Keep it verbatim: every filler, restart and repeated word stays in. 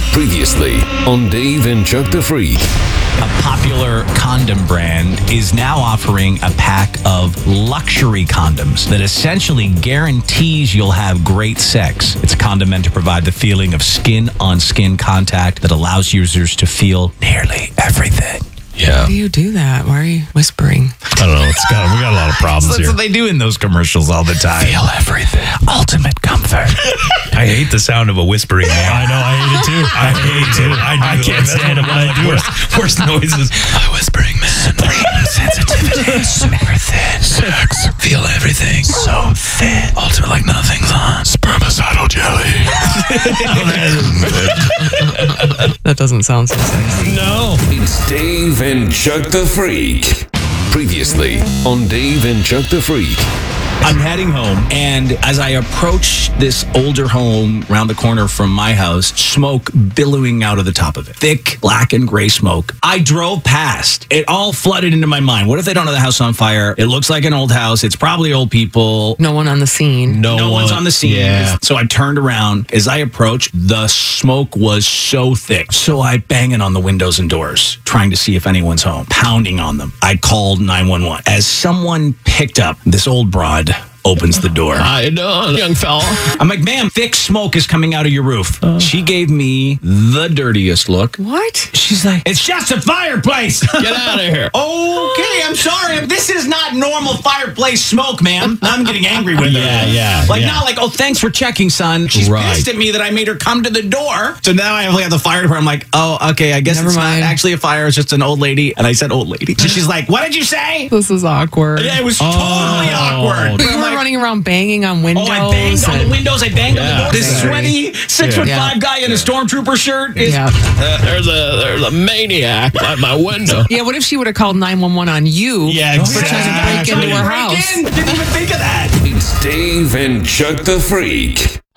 Previously on Dave and Chuck the Freak. A popular condom brand is now offering a pack of luxury condoms that essentially guarantees you'll have great sex. It's a condom meant to provide the feeling of skin-on-skin contact that allows users to feel nearly everything. Yeah. Why do you do that? Why are you whispering? I don't know. It's got, we got a lot of problems That's here. what they do in those commercials all the time. Feel everything. Ultimate comfort. I hate the sound of a whispering man. I know. I hate it too. I hate it. I, do I can't That's stand it one when of I my do worst, worst, worst noises. A whispering man. Supreme sensitivity. Super thin. Sex. Feel everything. So thin. Ultimate like nothing's on. Spermicidal jelly. That doesn't sound so sexy. No. It's Dave and Chuck the Freak. Previously on Dave and Chuck the Freak. I'm heading home, and as I approach this older home around the corner from my house, smoke billowing out of the top of it. Thick, black and gray smoke. I drove past. It all flooded into my mind. What if they don't have the house on fire? It looks like an old house. It's probably old people. No one on the scene. No, No one, one's on the scene. Yeah. So I turned around. As I approached, the smoke was so thick. So I banging on the windows and doors, trying to see if anyone's home, pounding on them. I called nine one one. As someone picked up, this old broad opens the door. I know, young fella. I'm like, ma'am, thick smoke is coming out of your roof. She gave me the dirtiest look. What? She's like, it's just a fireplace. Get out of here. Okay, I'm sorry. This is not normal fireplace smoke, ma'am. I'm getting angry with her. Yeah, yeah, Like, yeah. not like, oh, thanks for checking, son. She's Right. pissed at me that I made her come to the door. So now I have the fire department. I'm like, oh, okay, I guess Never it's mind. not actually a fire. It's just an old lady. And I said old lady. So she's like, what did you say? This is awkward. Yeah, it was Oh. totally awkward. But I'm you were like, running around banging on windows. Oh, I banged on the and- windows. I banged on the Yeah. door. This Yeah. sweaty six foot Yeah. five guy in a stormtrooper shirt is. Yeah. Uh, there's a there's a maniac at my window. Yeah, what if she would have called nine one one on you? Yeah, For trying to break exactly. into her Break house. in. Didn't even think of that. It's Dave and Chuck the Freak.